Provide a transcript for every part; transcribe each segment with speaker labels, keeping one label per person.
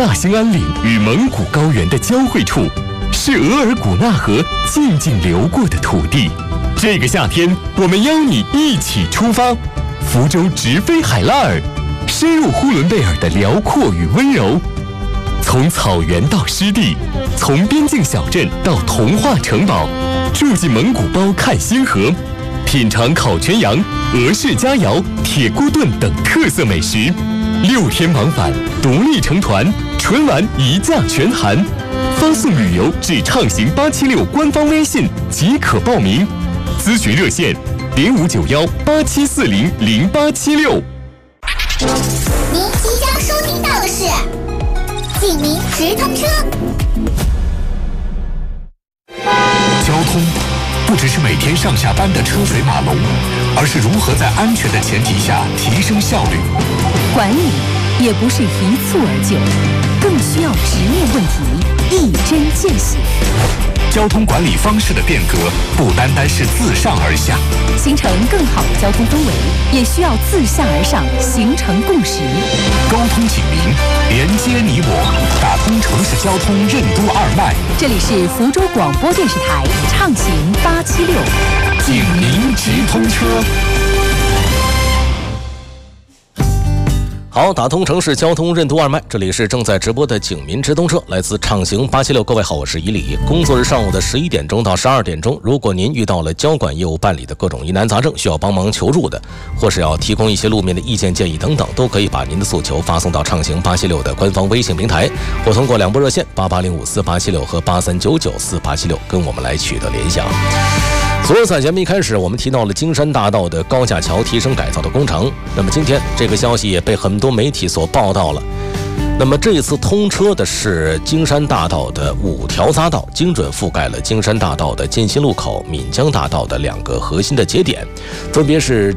Speaker 1: 大兴安岭与蒙古高原的交汇处，是额尔古纳河静静流过的土地。这个夏天，我们邀你一起出发，福州直飞海拉尔，深入呼伦贝尔的辽阔与温柔。从草原到湿地，从边境小镇到童话城堡，住进蒙古包看星河，品尝烤全羊、俄式佳肴、铁锅炖等特色美食。6天往返，独立成团，纯玩一价全含。发送旅游至畅行876官方微信即可报名。咨询热线059187400876。
Speaker 2: 您即将收听到的是警民直通车。
Speaker 3: 交通不只是每天上下班的车水马龙，而是如何在安全的前提下提升效率。
Speaker 4: 管理也不是一蹴而就，更需要直面问题，一针见血。
Speaker 3: 交通管理方式的变革不单单是自上而下，
Speaker 4: 形成更好的交通氛围，也需要自下而上形成共识。
Speaker 3: 沟通警民，连接你我，打通城市交通任督二脉。
Speaker 4: 这里是福州广播电视台畅行876
Speaker 3: 警民直通车。
Speaker 5: 好，打通城市交通任督二脉，这里是正在直播的警民直通车，来自畅行876。各位好，我是以礼。工作日上午的11点钟到12点钟，如果您遇到了交管业务办理的各种疑难杂症，需要帮忙求助的，或是要提供一些路面的意见建议等等，都可以把您的诉求发送到畅行876的官方微信平台，或通过2部热线88054876和83994876跟我们来取得联系。昨日在节目一开始，我们提到了京山大道的高架桥提升改造的工程。那么今天这个消息也被很多媒体所报道了。那么这一次通车的是京山大道的5条匝道，精准覆盖了京山大道的建新路口、闽江大道的2个核心的节点，分别是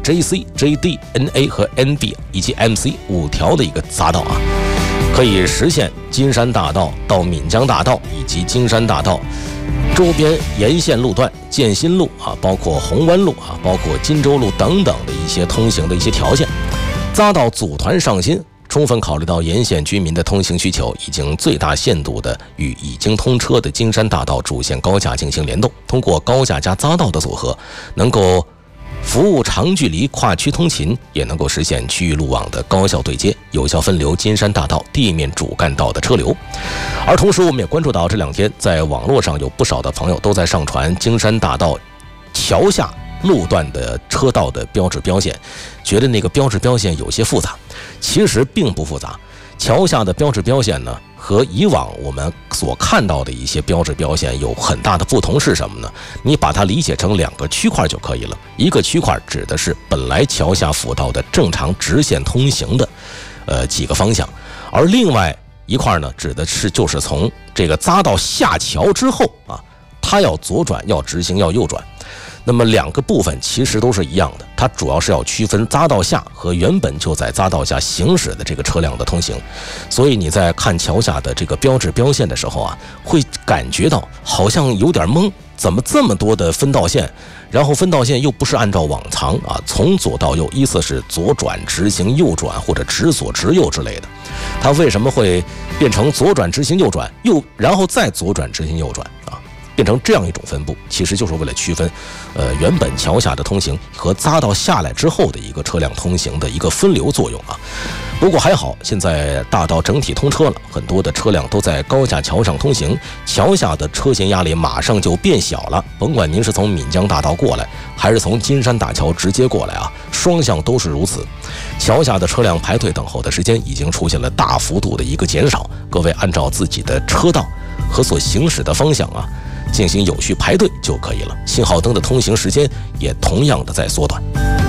Speaker 5: JC、JD、NA 和 NB 以及 MC 5条的一个匝道啊，可以实现金山大道到闽江大道以及京山大道周边沿线路段、建新路啊，包括红湾路啊，包括金州路等等的一些通行的一些条件。匝道组团上新，充分考虑到沿线居民的通行需求，已经最大限度的与已经通车的京山大道主线高架进行联动，通过高架加匝道的组合，能够服务长距离跨区通勤，也能够实现区域路网的高效对接，有效分流金山大道地面主干道的车流。而同时我们也关注到这2天在网络上有不少的朋友都在上传京山大道桥下路段的车道的标志标线，觉得那个标志标线有些复杂，其实并不复杂。桥下的标志标线呢，和以往我们所看到的一些标志标线有很大的不同是什么呢？你把它理解成2个区块就可以了。一个区块指的是本来桥下辅道的正常直线通行的几个方向，而另外一块呢，指的是就是从这个匝道下桥之后啊，它要左转、要直行、要右转。那么2个部分其实都是一样的，它主要是要区分匝道下和原本就在匝道下行驶的这个车辆的通行。所以你在看桥下的这个标志标线的时候啊，会感觉到好像有点懵，怎么这么多的分道线？然后分道线又不是按照往常啊，从左到右，意思是左转直行、右转或者直左直右之类的。它为什么会变成左转直行右转，然后再左转直行右转啊？变成这样一种分布，其实就是为了区分原本桥下的通行和匝道下来之后的一个车辆通行的一个分流作用啊。不过还好，现在大道整体通车了，很多的车辆都在高架桥上通行，桥下的车型压力马上就变小了。甭管您是从闽江大道过来，还是从金山大桥直接过来啊，双向都是如此。桥下的车辆排队等候的时间已经出现了大幅度的一个减少，各位按照自己的车道和所行驶的方向啊，进行有序排队就可以了。信号灯的通行时间也同样的在缩短。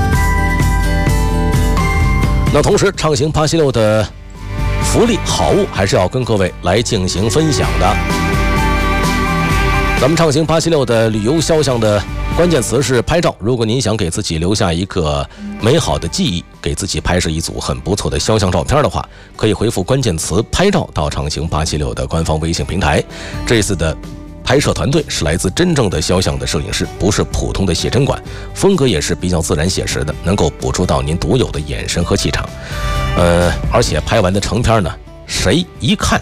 Speaker 5: 那同时，畅行876的福利好物还是要跟各位来进行分享的。咱们畅行876的旅游肖像的关键词是拍照。如果您想给自己留下一个美好的记忆，给自己拍摄一组很不错的肖像照片的话，可以回复关键词拍照到畅行876的官方微信平台。这次的拍摄团队是来自真正的肖像的摄影师，不是普通的写真馆，风格也是比较自然写实的，能够捕捉到您独有的眼神和气场。而且拍完的成片呢，谁一看